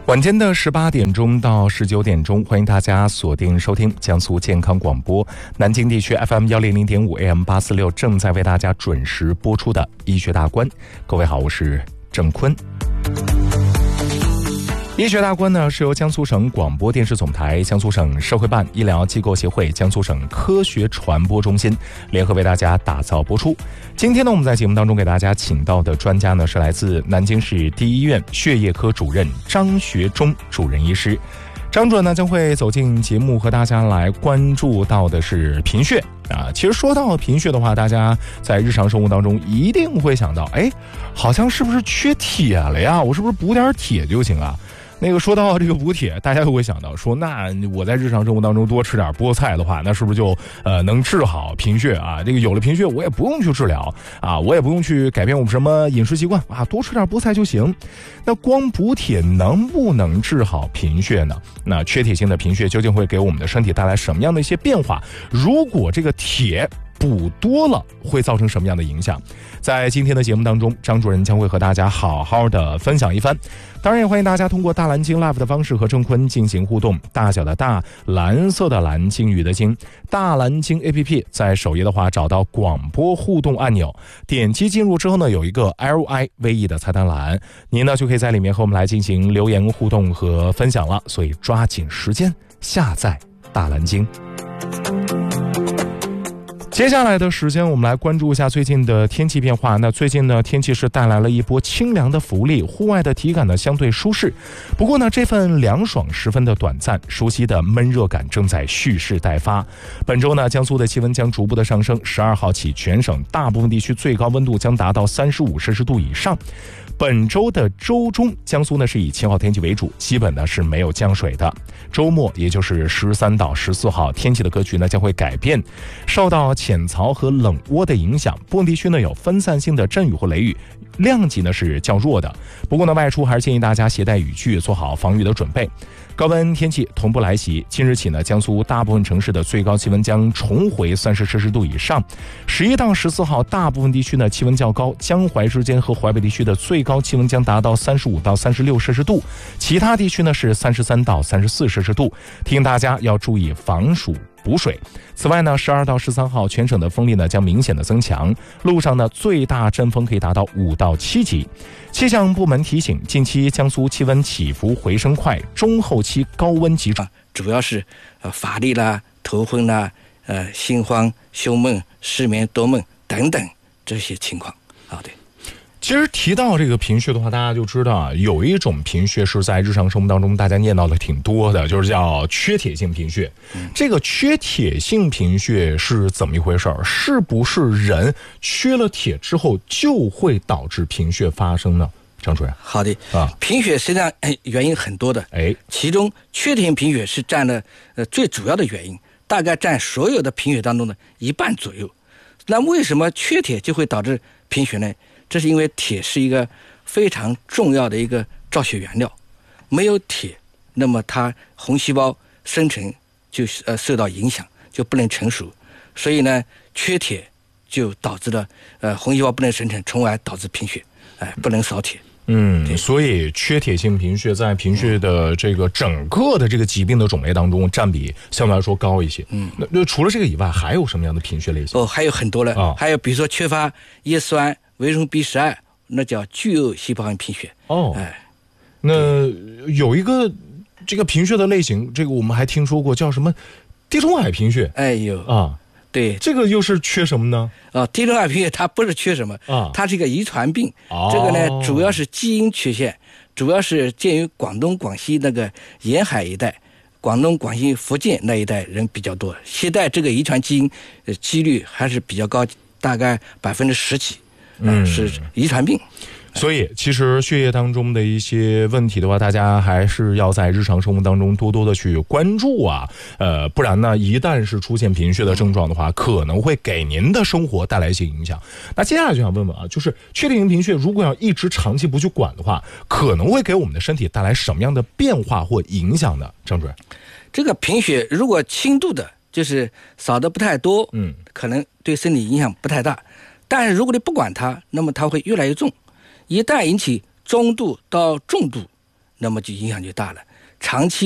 晚间的18点钟到19点钟，欢迎大家锁定收听江苏健康广播南京地区 FM100.5 AM846 正在为大家准时播出的医学大观。各位好，我是郑坤。医学大观呢是由江苏省广播电视总台、江苏省社会办、医疗机构协会、江苏省科学传播中心联合为大家打造播出。今天呢，我们在节目当中给大家请到的专家呢是来自南京市第一医院血液科主任张学忠主任医师。张主任呢将会走进节目，和大家来关注到的是贫血啊。其实说到贫血的话，大家在日常生活当中一定会想到，好像是不是缺铁了呀？我是不是补点铁就行啊？那个说到这个补铁，大家都会想到说，那我在日常生活当中多吃点菠菜的话，那是不是就能治好贫血啊？这个有了贫血，我也不用去治疗啊，我也不用去改变我们什么饮食习惯啊，多吃点菠菜就行。那光补铁能不能治好贫血呢？那缺铁性的贫血究竟会给我们的身体带来什么样的一些变化？如果这个铁补多了会造成什么样的影响？在今天的节目当中，张主任将会和大家好好的分享一番。当然也欢迎大家通过大蓝鲸 Live 的方式和郑坤进行互动。大小的大，蓝色的蓝，鲸鱼的鲸，大蓝鲸 APP 在首页的话找到广播互动按钮，点击进入之后呢，有一个 LIVE 的菜单栏，您呢就可以在里面和我们来进行留言互动和分享了。所以抓紧时间下载大蓝鲸。接下来的时间，我们来关注一下最近的天气变化。那最近呢，天气是带来了一波清凉的福利，户外的体感呢相对舒适。不过呢，这份凉爽十分的短暂，熟悉的闷热感正在蓄势待发。本周呢，江苏的气温将逐步的上升，12号起，全省大部分地区最高温度将达到35摄氏度以上。本周的周中，江苏呢是以晴好天气为主，基本呢是没有降水的。周末，也就是13到14号，天气的格局呢将会改变，受到浅槽和冷涡的影响，部分地区呢有分散性的阵雨或雷雨，量级呢是较弱的。不过呢，外出还是建议大家携带雨具，做好防御的准备。高温天气同步来袭，今日起呢，江苏大部分城市的最高气温将重回30摄氏度以上。11到14号，大部分地区呢气温较高，江淮之间和淮北地区的最高气温将达到35到36摄氏度，其他地区呢是33到34摄氏度。提醒大家要注意防暑补水。此外呢，12到13号，全省的风力呢将明显的增强，路上呢最大阵风可以达到5到7级。气象部门提醒，近期江苏气温起伏回升快，中后期高温集中， 主要是乏力啦、头昏啦、心慌、胸闷、失眠、多梦等等这些情况啊。对。 其实提到这个贫血的话，大家就知道啊，有一种贫血是在日常生活当中大家念到的挺多的，就是叫缺铁性贫血。这个缺铁性贫血是怎么一回事？是不是人缺了铁之后就会导致贫血发生呢？张主任。 好的啊，贫血实际上原因很多的，其中缺铁性贫血是占了最主要的原因，大概占所有的贫血当中的1半左右。那为什么缺铁就会导致贫血呢？这是因为铁是一个非常重要的一个造血原料，没有铁，那么它红细胞生成就受到影响，就不能成熟，所以呢，缺铁就导致了红细胞不能生成，从而导致贫血，不能少铁。 所以缺铁性贫血在贫血的这个整个的这个疾病的种类当中占比相对来说高一些。那除了这个以外，还有什么样的贫血类型？ 还有很多了还有比如说缺乏叶酸、维生素 B12， 那叫巨恶细胞性贫血。 那有一个这个贫血的类型，这个我们还听说过，叫什么地中海贫血。对， 这个又是缺什么呢？ 地中海贫血它不是缺什么它是一个遗传病。这个呢主要是基因缺陷，主要是见于广东、广西那个沿海一带，广东、广西、福建那一带人比较多，携带这个遗传基因几率还是比较高，大概10%几。是遗传病。 所以其实血液当中的一些问题的话，大家还是要在日常生活当中多多的去关注啊，不然呢，一旦是出现贫血的症状的话，可能会给您的生活带来一些影响。那接下来就想问问啊，就是缺铁性贫血如果要一直长期不去管的话，可能会给我们的身体带来什么样的变化或影响呢？张主任， 这个贫血如果轻度的，就是少的不太多，可能对身体影响不太大。但是如果你不管它，那么它会越来越重。一旦引起中度到重度， 那么就影响就大了。长期